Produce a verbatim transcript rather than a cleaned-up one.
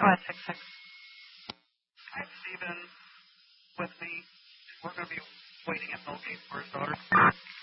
ahead, six six. Hi, Stephen. With me. We're going to be waiting at Millgate for his daughter.